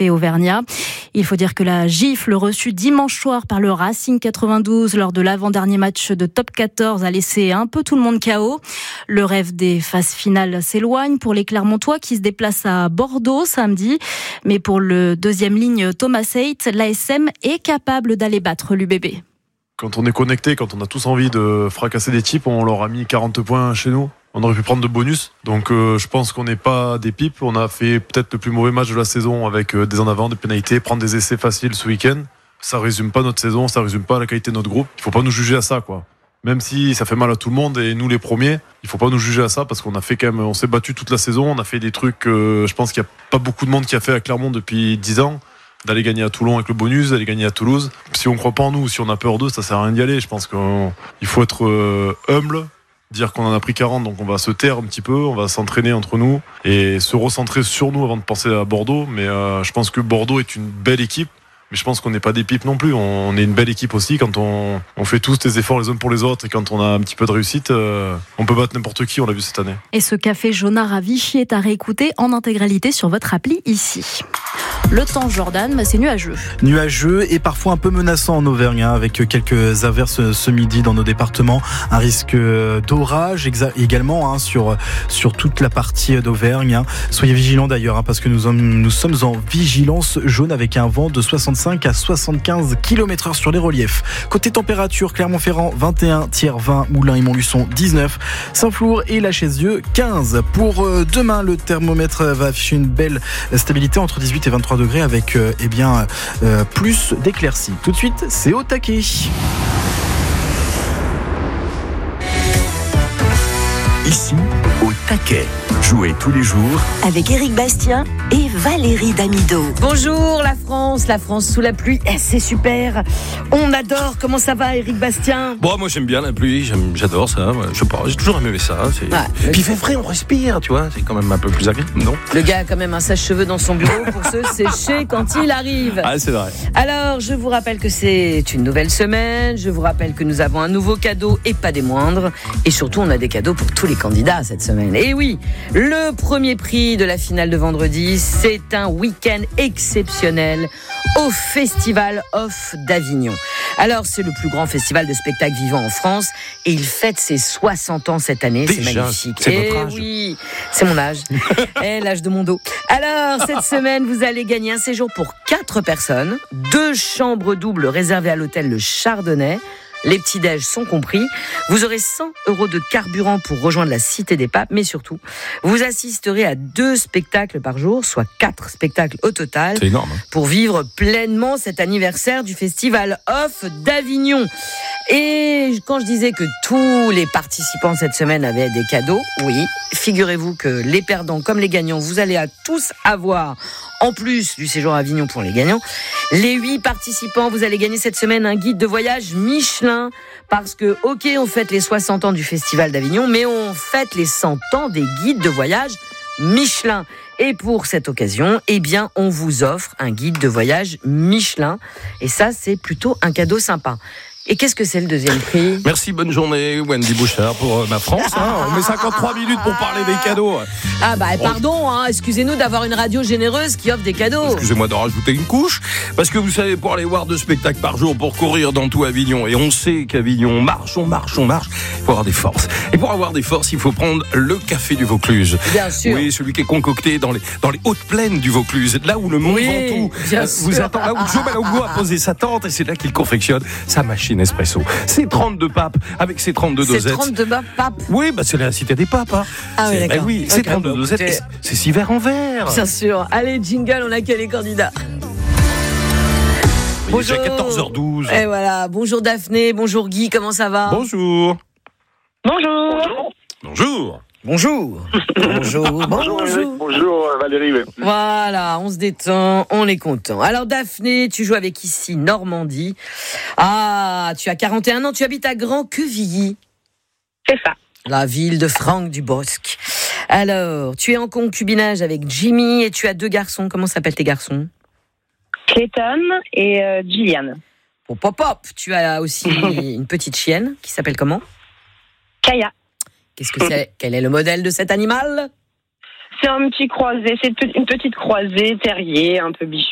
Café Auvergnat. Il faut dire que la gifle reçue dimanche soir par le Racing 92 lors de l'avant-dernier match de Top 14 a laissé un peu tout le monde KO. Le rêve des phases finales s'éloigne pour les Clermontois qui se déplacent à Bordeaux samedi. Mais pour le deuxième ligne Thomas Haidt, l'ASM est capable d'aller battre l'UBB. Quand on est connecté, quand on a tous envie de fracasser des types, on leur a mis 40 points chez nous. On aurait pu prendre de bonus. Donc je pense qu'on n'est pas des pipes. On a fait peut-être le plus mauvais match de la saison avec des en avant, des pénalités, prendre des essais faciles ce week-end. Ça résume pas notre saison, ça résume pas la qualité de notre groupe. Il faut pas nous juger à ça, quoi. Même si ça fait mal à tout le monde et nous les premiers, il faut pas nous juger à ça parce qu'on a fait quand même, on s'est battu toute la saison. On a fait des trucs que je pense qu'il y a pas beaucoup de monde qui a fait à Clermont depuis 10 ans. D'aller gagner à Toulon avec le bonus, d'aller gagner à Toulouse. Si on croit pas en nous, si on a peur d'eux, ça sert à rien d'y aller. Je pense qu'il faut être humble. Dire qu'on en a pris 40, donc on va se taire un petit peu, on va s'entraîner entre nous et se recentrer sur nous avant de penser à Bordeaux. Mais je pense que Bordeaux est une belle équipe, mais je pense qu'on n'est pas des pipes non plus. On est une belle équipe aussi quand on fait tous des efforts les uns pour les autres et quand on a un petit peu de réussite, on peut battre n'importe qui, on l'a vu cette année. Et ce café Jonard à Vichy est à réécouter en intégralité sur votre appli ici. Le temps, Jordan, c'est nuageux. Nuageux et parfois un peu menaçant en Auvergne, avec quelques averses ce midi dans nos départements. Un risque d'orage également sur toute la partie d'Auvergne. Soyez vigilants d'ailleurs, parce que nous sommes en vigilance jaune avec un vent de 65 à 75 km/h sur les reliefs. Côté température, Clermont-Ferrand 21, Thiers 20, Moulins et Montluçon 19, Saint-Flour et La Chaise-Dieu 15. Pour demain, le thermomètre va afficher une belle stabilité entre 18 et 23 degrés avec plus d'éclaircies. Tout de suite, c'est au taquet. Ici, au taquet. Jouez tous les jours avec Éric Bastien et Valérie Damido. Bonjour la France sous la pluie, c'est super. On adore. Comment ça va, Éric Bastien? Bon, moi j'aime bien la pluie, j'adore ça. Je sais pas, j'ai toujours aimé ça. Puis il fait frais, on respire, tu vois. C'est quand même un peu plus agréable, non? Le gars a quand même un sèche-cheveux dans son bureau pour se sécher quand il arrive. Ah, c'est vrai. Alors, je vous rappelle que c'est une nouvelle semaine. Je vous rappelle que nous avons un nouveau cadeau et pas des moindres. Et surtout, on a des cadeaux pour tous les candidats cette semaine. Et oui, le premier prix de la finale de vendredi, c'est un week-end exceptionnel au Festival Off d'Avignon. Alors, c'est le plus grand festival de spectacles vivants en France et il fête ses 60 ans cette année. Déjà, c'est magnifique. c'est votre âge. Oui, c'est mon âge. Et l'âge de mon dos. Alors, cette semaine, vous allez gagner un séjour pour 4 personnes, 2 chambres doubles réservées à l'hôtel Le Chardonnay. Les petits-déj sont compris. Vous aurez 100 € de carburant pour rejoindre la Cité des Papes, mais surtout, vous assisterez à 2 spectacles par jour, soit 4 spectacles au total. C'est énorme. Pour vivre pleinement cet anniversaire du Festival Off d'Avignon. Et quand je disais que tous les participants cette semaine avaient des cadeaux, oui, figurez-vous que les perdants comme les gagnants, vous allez à tous avoir, en plus du séjour à Avignon pour les gagnants, les 8 participants, vous allez gagner cette semaine un guide de voyage Michelin. Parce que, ok, on fête les 60 ans du Festival d'Avignon, mais on fête les 100 ans des guides de voyage Michelin. Et pour cette occasion, eh bien, on vous offre un guide de voyage Michelin. Et ça, c'est plutôt un cadeau sympa. Et qu'est-ce que c'est le deuxième prix? Merci, bonne journée Wendy Bouchard pour ma France. On met 53 minutes pour parler des cadeaux. Ah bah pardon, excusez-nous d'avoir une radio généreuse qui offre des cadeaux. Excusez-moi de rajouter une couche, parce que vous savez, pour aller voir 2 spectacles par jour, pour courir dans tout Avignon, et on sait qu'Avignon marche, il faut avoir des forces. Et pour avoir des forces, il faut prendre le café du Vaucluse. Bien sûr. Oui, celui qui est concocté dans les hautes plaines du Vaucluse, là où le Mont Ventoux vous attend, là où Joe Malongo a posé sa tente, et c'est là qu'il confectionne sa machine espresso. C'est 32 papes avec ses 32 dosettes. C'est 32 papes? Oui, c'est la cité des papes. Ah oui, d'accord. Oui, c'est 32 dosettes. C'est 6 verres en verre. Bien sûr. Allez, jingle, on accueille les candidats. Bonjour. Il est 14h12. Et voilà. Bonjour Daphné, bonjour Guy, comment ça va? Bonjour. Bonjour. Bonjour. Bonjour. Bonjour. Bonjour. Bonjour Valérie. Voilà, on se détend, on est content. Alors Daphné, tu joues avec ici Normandie. Ah, tu as 41 ans, tu habites à Grand-Quevilly. C'est ça. La ville de Franck Dubosc. Alors, tu es en concubinage avec Jimmy et tu as 2 garçons. Comment s'appellent tes garçons? Clayton et Gillian. Hop. Tu as aussi une petite chienne qui s'appelle comment? Kaya. Qu'est-ce que c'est? Quel est le modèle de cet animal? C'est un petit croisé, c'est une petite croisée terrier, un peu bichon.